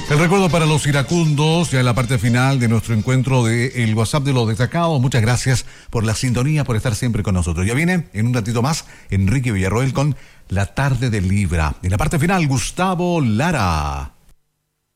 El recuerdo para los iracundos, ya en la parte final de nuestro encuentro de el WhatsApp de los destacados. Muchas gracias por la sintonía, por estar siempre con nosotros. Ya viene en un ratito más Enrique Villarroel con La Tarde de Libra. En la parte final, Gustavo Lara.